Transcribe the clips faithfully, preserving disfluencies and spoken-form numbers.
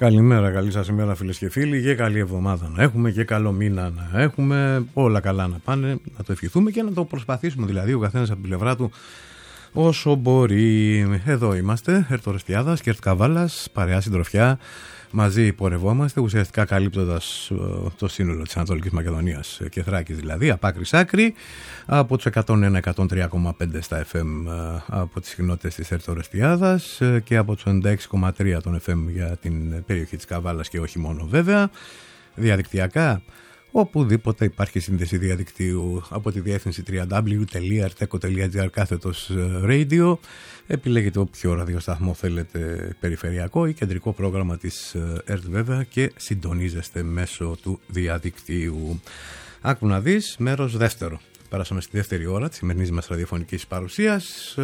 Καλημέρα, καλή σας ημέρα φίλες και φίλοι, και καλή εβδομάδα να έχουμε και καλό μήνα να έχουμε, όλα καλά να πάνε, να το ευχηθούμε και να το προσπαθήσουμε δηλαδή ο καθένας από την πλευρά του όσο μπορεί. Εδώ είμαστε, Ερτορεστιάδας και Ερτκαβάλας, παρεά συντροφιά, μαζί πορευόμαστε, ουσιαστικά καλύπτοντας το σύνολο της Ανατολικής Μακεδονίας και Θράκης δηλαδή, από άκρη σ' άκρη, από τους εκατόν ένα εκατόν τρία κόμμα πέντε στα εφ εμ από τις συχνότητες της Ερτορεστιάδας και από τους ενενήντα έξι κόμμα τρία των εφ εμ για την περιοχή της Καβάλας και όχι μόνο βέβαια, διαδικτυακά. Οπουδήποτε υπάρχει σύνδεση διαδικτύου από τη διεύθυνση double-u double-u double-u τελεία arteco τελεία gr κάθετος radio. Επιλέγετε όποιο ραδιοσταθμό θέλετε, περιφερειακό ή κεντρικό πρόγραμμα της ΕΡΤ βέβαια, και συντονίζεστε μέσω του διαδικτύου. Άκου να δεις, μέρος δεύτερο. Πέρασαμε στη δεύτερη ώρα της σημερινής μας ραδιοφωνικής παρουσίας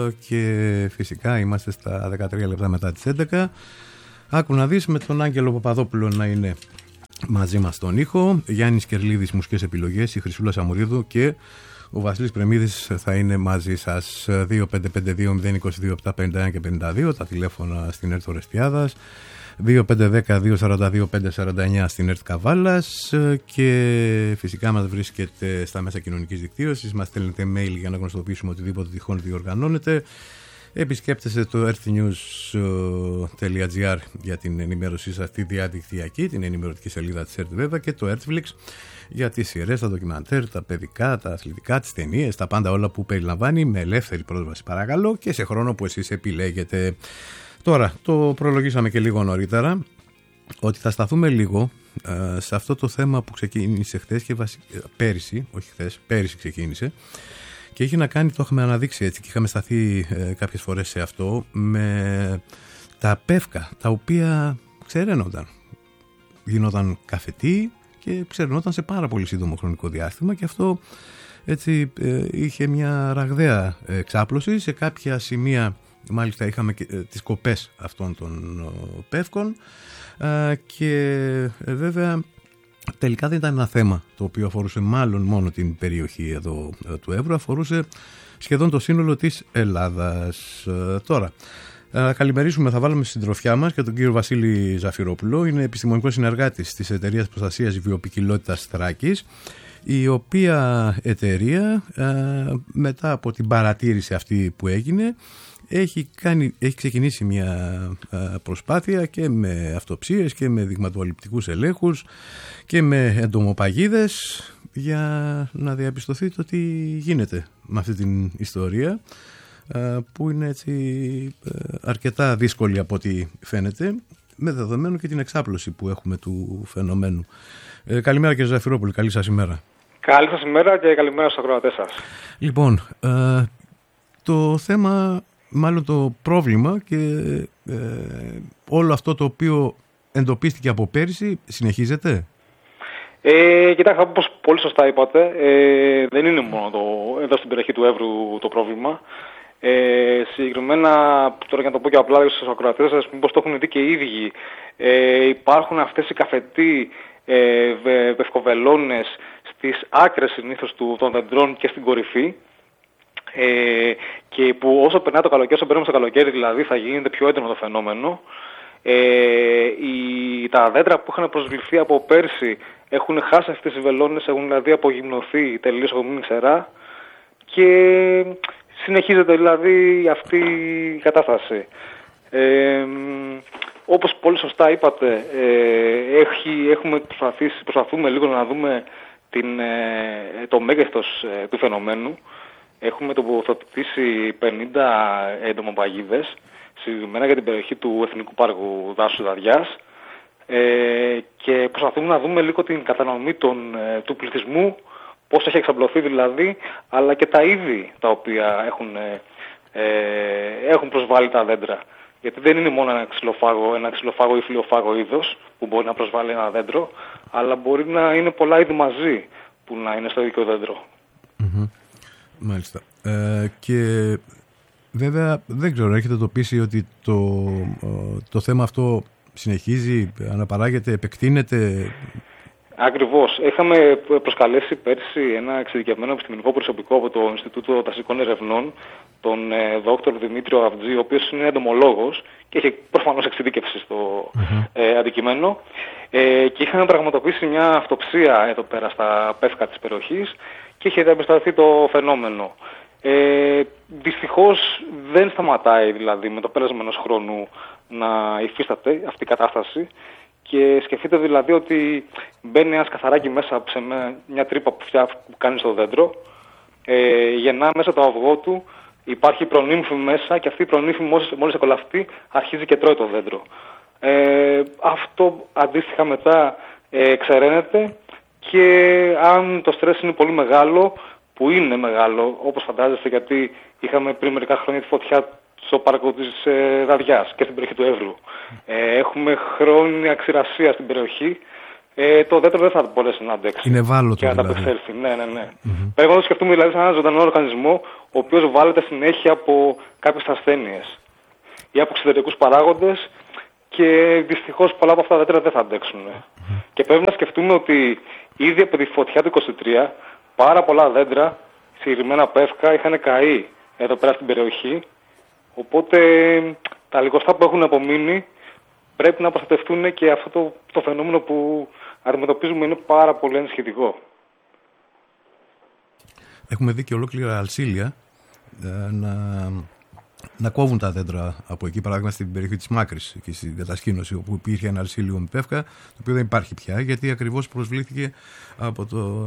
και φυσικά είμαστε στα δεκατρία λεπτά μετά τις έντεκα. Άκου να δεις, με τον Άγγελο Παπαδόπουλο να είναι μαζί μας στον ήχο, Γιάννης Κερλίδης μουσικές επιλογές, η Χρυσούλα Σαμουρίδου και ο Βασίλης Πρεμίδης θα είναι μαζί σας. Δύο πέντε πέντε δύο μηδέν δύο δύο επτά πενήντα ένα και πενήντα δύο τα τηλέφωνα στην ΕΡΤ Ορεστιάδας, δύο πέντε ένα μηδέν δύο τέσσερα δύο πέντε τέσσερα εννιά στην ΕΡΤ Καβάλας, και φυσικά μας βρίσκεται στα μέσα κοινωνικής δικτύωσης, μας στέλνετε mail για να γνωστοποιήσουμε οτιδήποτε τυχόν διοργανώνεται. Επισκέπτεστε το ertnews τελεία gr για την ενημέρωσή σας τη διαδικτυακή, την ενημερωτική σελίδα της ΕΡΤ βέβαια, και το Ertflix για τις σειρές, τα ντοκιμαντέρ, τα παιδικά, τα αθλητικά, τις ταινίες, τα πάντα όλα που περιλαμβάνει, με ελεύθερη πρόσβαση παρακαλώ και σε χρόνο που εσείς επιλέγετε. Τώρα, το προλογίσαμε και λίγο νωρίτερα, ότι θα σταθούμε λίγο ε, σε αυτό το θέμα που ξεκίνησε χθες και βασι... πέρυσι, όχι χθες, πέρυσι ξεκίνησε, και έχει να κάνει, το είχαμε αναδείξει έτσι και είχαμε σταθεί ε, κάποιες φορές σε αυτό, με τα πεύκα τα οποία ξεραίνονταν. Γινόταν καφετή και ξεραίνονταν σε πάρα πολύ σύντομο χρονικό διάστημα, και αυτό έτσι ε, είχε μια ραγδαία εξάπλωση. Σε κάποια σημεία μάλιστα είχαμε και, ε, τις κοπές αυτών των ε, πεύκων ε, και ε, βέβαια τελικά δεν ήταν ένα θέμα το οποίο αφορούσε μάλλον μόνο την περιοχή εδώ του Εύρου, αφορούσε σχεδόν το σύνολο της Ελλάδας. Τώρα, να καλημερίσουμε, θα βάλουμε στη συντροφιά μας και τον κύριο Βασίλη Ζαφυρόπουλο, είναι επιστημονικός συνεργάτης της Εταιρείας Προστασίας Βιοποικιλότητας Θράκης, η οποία εταιρεία μετά από την παρατήρηση αυτή που έγινε έχει, κάνει, έχει ξεκινήσει μια προσπάθεια και με αυτοψίες και με δειγματοληπτικούς ελέγχους και με εντομοπαγίδες για να διαπιστωθεί το τι γίνεται με αυτή την ιστορία, που είναι έτσι αρκετά δύσκολη από ό,τι φαίνεται, με δεδομένο και την εξάπλωση που έχουμε του φαινομένου. Ε, καλημέρα κύριε Ζαφυρόπουλη, καλή σας ημέρα. Καλή σας ημέρα και καλημέρα στους ακροατές σας. Λοιπόν, ε, το θέμα, μάλλον το πρόβλημα και ε, όλο αυτό το οποίο εντοπίστηκε από πέρυσι συνεχίζεται. Ε, κοιτάξτε, όπως πολύ σωστά είπατε, ε, δεν είναι μόνο το, εδώ στην περιοχή του Εύρου το πρόβλημα. Ε, συγκεκριμένα, τώρα για να το πω και απλά στους ακροατές σας, μήπως το έχουν δει και οι ίδιοι, ε, υπάρχουν αυτές οι καφετοί ε, βε, βευκοβελώνες στις άκρες συνήθως του, των δεντρών και στην κορυφή, ε, και που όσο περνάει το καλοκαίρι, όσο περνάμε στο καλοκαίρι δηλαδή, θα γίνεται πιο έντονο το φαινόμενο. Ε, οι, τα δέντρα που είχαν προσβληθεί από πέρσι έχουν χάσει αυτές τις βελόνες, έχουν δηλαδή απογυμνωθεί τελείως, έχουν μείνει ξερά, και συνεχίζεται δηλαδή αυτή η κατάσταση. Ε, όπως πολύ σωστά είπατε, ε, έχει, έχουμε προσπαθήσει, προσπαθούμε λίγο να δούμε την, ε, το μέγεθος ε, του φαινομένου. Έχουμε τοποθετήσει πενήντα εντομοπαγίδες, συγκεκριμένα για την περιοχή του Εθνικού Πάρκου Δάσους Δαριάς, ε, και προσπαθούμε να δούμε λίγο την κατανομή των, ε, του πληθυσμού, πώς έχει εξαπλωθεί δηλαδή, αλλά και τα είδη τα οποία έχουν, ε, έχουν προσβάλει τα δέντρα. Γιατί δεν είναι μόνο ένα ξυλοφάγο, ένα ξυλοφάγο ή φλοιοφάγο είδος που μπορεί να προσβάλει ένα δέντρο, αλλά μπορεί να είναι πολλά είδη μαζί που να είναι στο ίδιο δέντρο. Mm-hmm. Μάλιστα. Ε, και βέβαια δεν ξέρω, έχετε εντοπίσει ότι το, το θέμα αυτό συνεχίζει, αναπαράγεται, επεκτείνεται? Ακριβώς. Είχαμε προσκαλέσει πέρσι ένα εξειδικευμένο επιστημονικό προσωπικό από το Ινστιτούτο Δασικών Ερευνών, τον ε, δόκτωρ Δημήτριο Αβτζή, ο οποίος είναι εντομολόγος και έχει προφανώς εξειδίκευση στο mm-hmm. ε, αντικείμενο. Ε, και είχαμε πραγματοποιήσει μια αυτοψία εδώ πέρα στα πεύκα της περιοχής και είχε διαπιστωθεί το φαινόμενο. Ε, δυστυχώς δεν σταματάει δηλαδή με το πέρασμα ενός χρόνου να υφίσταται αυτή η κατάσταση. Και σκεφτείτε δηλαδή ότι μπαίνει ένα καθαράκι μέσα σε μια τρύπα που, φτιά, που κάνει στο δέντρο, ε, γεννά μέσα το αυγό του, υπάρχει προνύμφη μέσα και αυτή η προνύμφη μόλις, μόλις εκολαφτεί αρχίζει και τρώει το δέντρο. Ε, αυτό αντίστοιχα μετά ε, εξεραίνεται και αν το στρες είναι πολύ μεγάλο, που είναι μεγάλο όπως φαντάζεστε γιατί είχαμε πριν μερικά χρόνια τη φωτιά στο πάρκο της ε, Δαδιάς και στην περιοχή του Εύρου. Ε, έχουμε χρόνια ξηρασία στην περιοχή. Ε, το δέντρο δεν θα μπορέσει να αντέξει. Είναι ευάλωτο και να δηλαδή. τα απεξέλθει. Ναι, ναι, ναι. Mm-hmm. Πρέπει να το σκεφτούμε δηλαδή σαν ένα ζωντανό οργανισμό, ο οποίος βάλεται συνέχεια από κάποιες ασθένειες ή από εξωτερικούς παράγοντες και δυστυχώς πολλά από αυτά τα δέντρα δεν θα αντέξουν. Mm-hmm. Και πρέπει να σκεφτούμε ότι ήδη από τη φωτιά του είκοσι τρία πάρα πολλά δέντρα, συγκεκριμένα πεύκα, είχαν καεί εδώ πέρα στην περιοχή. Οπότε τα λιγοστά που έχουν απομείνει πρέπει να προστατευτούν και αυτό το, το φαινόμενο που αντιμετωπίζουμε είναι πάρα πολύ ενισχυτικό. Έχουμε δει και ολόκληρα αλσίλια ε, να, να κόβουν τα δέντρα από εκεί, παράδειγμα στην περιοχή της Μάκρης και στην κατασκήνωση όπου υπήρχε ένα αλσίλιο με πεύκα, το οποίο δεν υπάρχει πια γιατί ακριβώς προσβλήθηκε από το...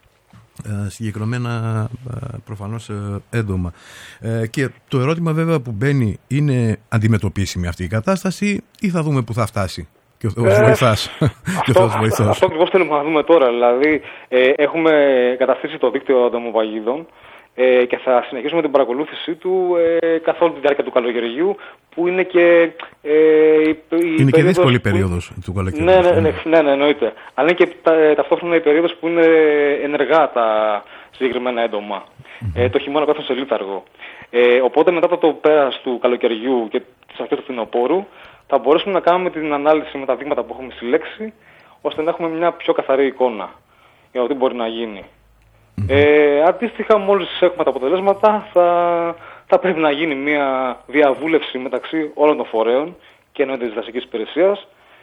συγκεκριμένα προφανώς έντομα. Και το ερώτημα βέβαια που μπαίνει είναι αντιμετωπίσιμη αυτή η κατάσταση ή θα δούμε που θα φτάσει και ο Θεός βοηθάς. Αυτό ακριβώς θέλουμε να δούμε τώρα. Δηλαδή ε, έχουμε καταστήσει το δίκτυο ανταμοβαγίδων ε, και θα συνεχίσουμε την παρακολούθησή του ε, καθ' όλη τη διάρκεια του καλοκαιριού που είναι και ε, η, η είναι και δύσκολη που... περίοδος του καλοκαιριού. Ναι, ναι, ναι, ναι, ναι, εννοείται. Αλλά είναι και τα, ταυτόχρονα η περίοδος που είναι ενεργά τα συγκεκριμένα έντομα. Mm-hmm. Ε, το χειμώνα κάθονται σε λίθαργο. Ε, οπότε μετά από το πέρας του καλοκαιριού και τις αρχές του φθινοπόρου θα μπορέσουμε να κάνουμε την ανάλυση με τα δείγματα που έχουμε συλλέξει ώστε να έχουμε μια πιο καθαρή εικόνα για το τι μπορεί να γίνει. Mm-hmm. Ε, αντίστοιχα, μόλις έχουμε τα αποτελέσματα, θα, θα πρέπει να γίνει μια διαβούλευση μεταξύ όλων των φορέων και εννοείται της δασικής υπηρεσίας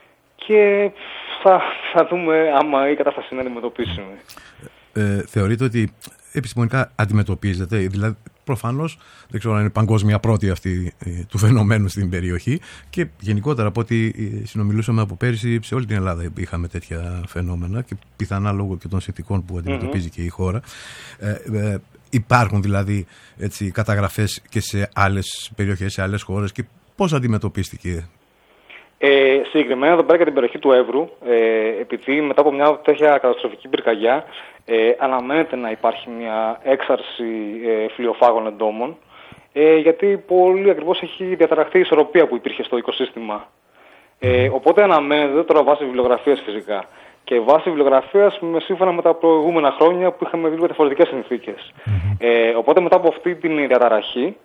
και θα, θα δούμε άμα η κατάσταση είναι αντιμετωπίσιμη. Ε, θεωρείτε ότι επιστημονικά αντιμετωπίζεται, δηλαδή προφανώς δεν ξέρω αν είναι παγκόσμια πρώτη αυτή του φαινομένου στην περιοχή και γενικότερα από ό,τι συνομιλούσαμε από πέρυσι σε όλη την Ελλάδα είχαμε τέτοια φαινόμενα και πιθανά λόγω και των συνθηκών που αντιμετωπίζει mm-hmm. και η χώρα. Ε, ε, υπάρχουν δηλαδή έτσι, καταγραφές και σε άλλες περιοχές, σε άλλες χώρες και πώς αντιμετωπίστηκε? Ε, συγκεκριμένα εδώ πέρα για την περιοχή του Εύρου, ε, επειδή μετά από μια τέτοια καταστροφική πυρκαγιά ε, αναμένεται να υπάρχει μια έξαρση ε, φλοιοφάγων εντόμων, ε, γιατί πολύ ακριβώς έχει διαταραχθεί η ισορροπία που υπήρχε στο οικοσύστημα. Ε, οπότε αναμένεται τώρα βάσει βιβλιογραφίας φυσικά και βάσει βιβλιογραφίας με σύμφωνα με τα προηγούμενα χρόνια που είχαμε δει διαφορετικές συνθήκες. Ε, οπότε μετά από αυτή την διαταραχή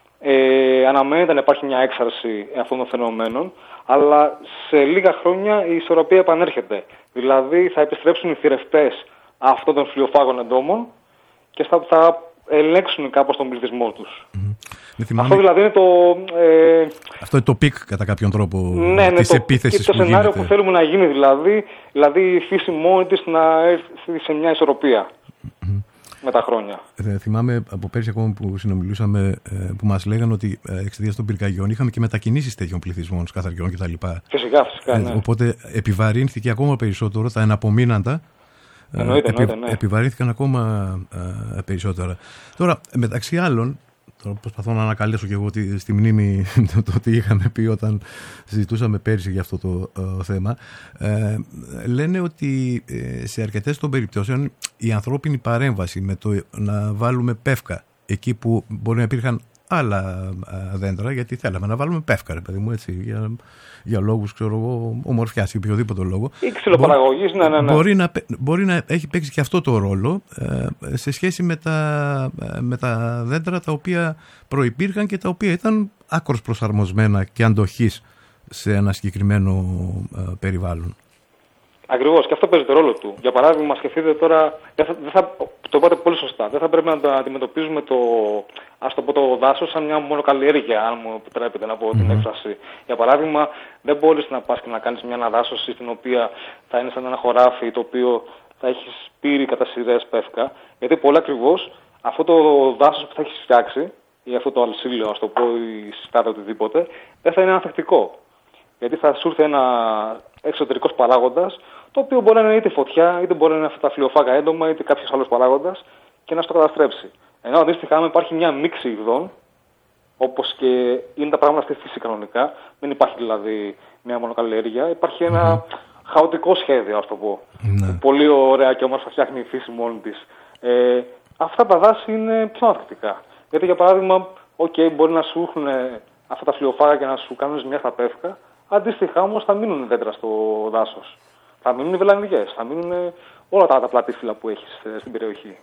Ε, αναμένεται να υπάρχει μια έξαρση αυτών των φαινομένων, αλλά σε λίγα χρόνια η ισορροπία επανέρχεται. Δηλαδή θα επιστρέψουν οι θηρευτές αυτών των φλοιοφάγων εντόμων και θα, θα ελέγξουν κάπως τον πληθυσμό τους. Mm-hmm. Θυμάμαι... Αυτό δηλαδή είναι το... Ε... Αυτό είναι το πικ κατά κάποιον τρόπο ναι, ναι, της το, επίθεσης το που σενάριο γίνεται. που θέλουμε να γίνει δηλαδή, δηλαδή η φύση μόνη της να έρθει σε μια ισορροπία. Mm-hmm. Με τα χρόνια. Ε, θυμάμαι από πέρσι ακόμα που συνομιλούσαμε ε, που μας λέγανε ότι ε, εξαιτίας των πυρκαγιών είχαμε και μετακινήσεις τέτοιων πληθυσμών, σκαθαριών κτλ. Φυσικά, φυσικά. Ναι. Ε, οπότε επιβαρύνθηκε ακόμα περισσότερο τα εναπομείναντα. Εννοείται, επι, εννοείται, ναι. Επιβαρύνθηκαν ακόμα ε, περισσότερα. Τώρα, μεταξύ άλλων, τώρα προσπαθώ να ανακαλέσω και εγώ τη, στη μνήμη το ότι είχαμε πει όταν συζητούσαμε πέρσι για αυτό το ε, θέμα, ε, λένε ότι ε, σε αρκετές των περιπτώσεων η ανθρώπινη παρέμβαση με το να βάλουμε πεύκα εκεί που μπορεί να υπήρχαν άλλα ε, δέντρα, γιατί θέλαμε να βάλουμε πεύκα, ρε παιδί μου, έτσι, για, για λόγους, ξέρω εγώ, ομορφιάς ή οποιοδήποτε λόγο. Ή ξυλοπαραγωγής, ναι, ναι, ναι. Μπορεί να, μπορεί να έχει παίξει και αυτό το ρόλο ε, σε σχέση με τα, με τα δέντρα τα οποία προϋπήρχαν και τα οποία ήταν άκρως προσαρμοσμένα και αντοχής σε ένα συγκεκριμένο ε, περιβάλλον. Ακριβώς, και αυτό παίζει το ρόλο του. Για παράδειγμα, σκεφτείτε τώρα, δεν θα, δεν θα, το είπατε πολύ σωστά, δεν θα πρέπει να το αντιμετωπίζουμε το, ας το πω, το δάσος σαν μια μονοκαλλιέργεια, αν μου επιτρέπετε να πω mm-hmm. την έκφραση. Για παράδειγμα, δεν μπορείς να πας και να κάνεις μια αναδάσωση στην οποία θα είναι σαν ένα χωράφι το οποίο θα έχει σπείρει κατά σειρές πεύκα, γιατί πολύ ακριβώς αυτό το δάσος που θα έχει φτιάξει, ή αυτό το αλσίλιο, ας το πω, ή συστάτα οτιδήποτε, δεν θα είναι ανθεκτικό. Γιατί θα σου έρθει ένα εξωτερικός παράγοντας, το οποίο μπορεί να είναι είτε φωτιά, είτε μπορεί να είναι αυτά τα φλοιοφάγα έντομα, είτε κάποιος άλλος παράγοντας, και να στο καταστρέψει. Ενώ αντίστοιχα, αν υπάρχει μια μίξη ειδών, όπως και είναι τα πράγματα στη φύση κανονικά, δεν υπάρχει δηλαδή μια μονοκαλλιέργεια, υπάρχει ένα mm. χαοτικό σχέδιο, ας το πω. Mm. Πολύ ωραία και όμως θα φτιάχνει η φύση μόνη της. Ε, αυτά τα δάση είναι πιο ανθεκτικά. Γιατί για παράδειγμα, okay, μπορεί να σου έχουν αυτά τα φλοιοφάγα και να σου κάνουν ζημιά στα πεύκα. Αντίστοιχα όμως θα μείνουν δέντρα στο δάσος. Θα μείνουν βελανιδιές, θα μείνουν όλα τα, τα πλατήφυλλα που έχεις στην περιοχή.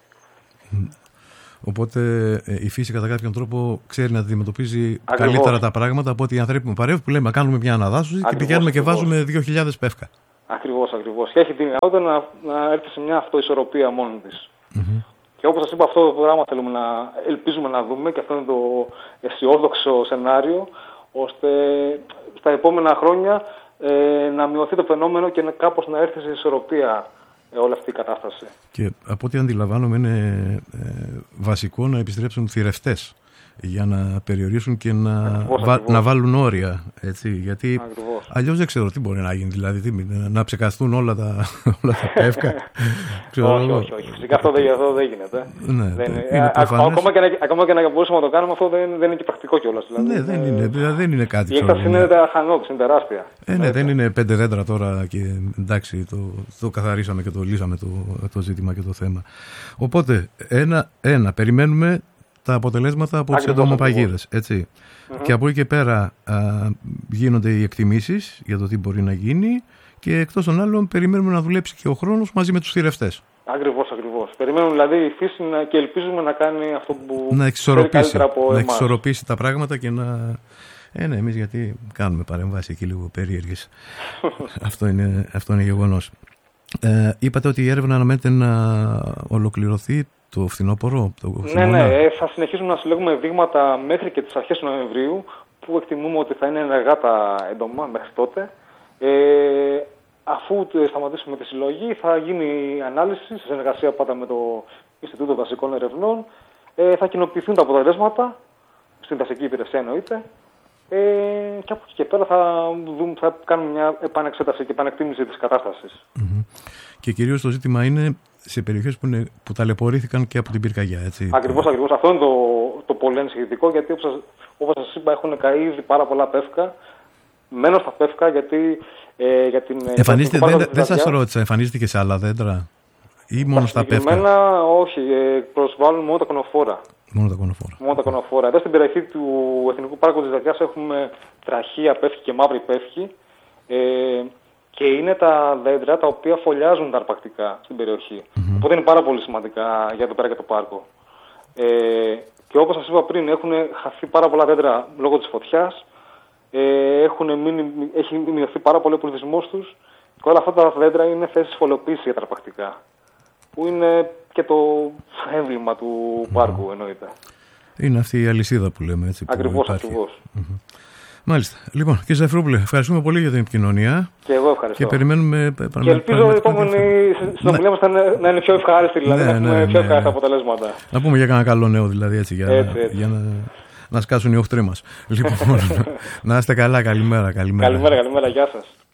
Οπότε η φύση κατά κάποιον τρόπο ξέρει να αντιμετωπίζει ακριβώς καλύτερα τα πράγματα από ότι οι άνθρωποι που παρεύουν, που λέμε να κάνουμε μια αναδάσωση ακριβώς, και πηγαίνουμε και βάζουμε δύο χιλιάδες πεύκα. Ακριβώς, ακριβώς. Και έχει τη δυνατότητα να, να έρθει σε μια αυτοισορροπία μόνη της. Mm-hmm. Και όπως σας είπα, αυτό το πράγμα θέλουμε να ελπίζουμε να δούμε και αυτό είναι το αισιόδοξο σενάριο, ώστε στα επόμενα χρόνια ε, να μειωθεί το φαινόμενο και να, κάπως να έρθει σε ισορροπία ε, όλη αυτή η κατάσταση. Και από ό,τι αντιλαμβάνομαι είναι ε, βασικό να επιστρέψουν θηρευτές για να περιορίσουν και να, ακριβώς, βα, ακριβώς. να βάλουν όρια. Έτσι, γιατί αλλιώς δεν ξέρω τι μπορεί να γίνει. Δηλαδή τι, να ψεκαστούν όλα τα, όλα τα πεύκα. όχι, όχι, όχι. Φυσικά αυτό δεν, αυτό δεν γίνεται. Ναι, δεν είναι, είναι α, ακόμα, και να, ακόμα και να μπορούσαμε να το κάνουμε, αυτό δεν, δεν είναι και πρακτικό κιόλας. Δηλαδή, ναι, δεν είναι, δηλαδή, δεν είναι κάτι. Η έκταση είναι αχανότη, είναι τεράστια. Ε, ναι, δεν είναι πέντε δέντρα τώρα και εντάξει, το, το καθαρίσαμε και το λύσαμε το, το ζήτημα και το θέμα. Οπότε, ένα, ένα περιμένουμε τα αποτελέσματα από τις εντομοπαγίδες, έτσι. Mm-hmm. Και από εκεί και πέρα α, γίνονται οι εκτιμήσεις για το τι μπορεί να γίνει και εκτός των άλλων περιμένουμε να δουλέψει και ο χρόνος μαζί με τους θηρευτές. Ακριβώς, ακριβώς. Περιμένουμε δηλαδή η φύση να, και ελπίζουμε να κάνει αυτό που να εξισορροπήσει, από να εξισορροπήσει τα πράγματα και να... Ε, ναι, εμείς γιατί κάνουμε παρεμβάσεις εκεί λίγο περίεργες. αυτό, είναι, αυτό είναι γεγονός. Ε, είπατε ότι η έρευνα αναμένεται να ολοκληρωθεί το φθινόπωρο, το ναι, ναι, θα συνεχίσουμε να συλλέγουμε δείγματα μέχρι και τις αρχές του Νοεμβρίου, που εκτιμούμε ότι θα είναι ενεργά τα έντομα μέχρι τότε. Ε, αφού σταματήσουμε τη συλλογή, θα γίνει η ανάλυση σε συνεργασία πάντα με το Ινστιτούτο Δασικών Ερευνών. Ε, θα κοινοποιηθούν τα αποτελέσματα, στην δασική υπηρεσία εννοείται. Ε, και από εκεί και πέρα θα, δούμε, θα κάνουμε μια επανεξέταση και επανεκτίμηση της κατάστασης. Mm-hmm. Και κυρίως το ζήτημα είναι σε περιοχές που, είναι, που ταλαιπωρήθηκαν και από την πυρκαγιά, έτσι. Ακριβώς, ακριβώς. Αυτό είναι το, το πολύ ενισχυτικό, γιατί όπως σας, όπως σας είπα έχουν καεί ήδη πάρα πολλά πεύκα. Μένω στα πεύκα γιατί ε, για την... Εμφανίζεται, δεν, δεν σας ρώτησα, εμφανίζεται και σε άλλα δέντρα ή μόνο στα πεύκα? Εμένα όχι, ε, προσβάλλουν μόνο τα κονοφόρα. Μόνο τα κονοφόρα. Μόνο τα κονοφόρα. Εδώ στην περιοχή του Εθνικού Πάρκου της Δαδιάς έχουμε τραχεία πεύκη και μαύρη πεύκη. Ε, και είναι τα δέντρα τα οποία φωλιάζουν τα αρπακτικά στην περιοχή. Mm-hmm. Οπότε είναι πάρα πολύ σημαντικά για εδώ πέρα και το πάρκο. Ε, και όπως σας είπα πριν, έχουν χαθεί πάρα πολλά δέντρα λόγω της φωτιάς. Ε, έχουν μείνει, έχει μειωθεί πάρα πολύ ο πληθυσμός τους. Και όλα αυτά τα δέντρα είναι θέσεις φωλιοποίησης για τα αρπακτικά. Που είναι και το έμβλημα του mm-hmm. πάρκου, εννοείται. Είναι αυτή η αλυσίδα που λέμε, έτσι. Ακριβώς, ακριβώς. Mm-hmm. Μάλιστα. Λοιπόν, κύριε Ζαφρόπουλε, ευχαριστούμε πολύ για την επικοινωνία. Και εγώ ευχαριστώ. Και περιμένουμε. Και ελπίζω η επόμενη συνομιλία μας να είναι πιο ευχάριστη, δηλαδή ναι, να έχουμε ναι, πιο ευχάριστα ναι. αποτελέσματα. Να πούμε για κανένα καλό νέο, δηλαδή έτσι, για, έτσι, έτσι. για να, να σκάσουν οι οχτροί μας. Λοιπόν, να είστε καλά, καλημέρα. Καλημέρα, καλημέρα, καλημέρα, γεια σας.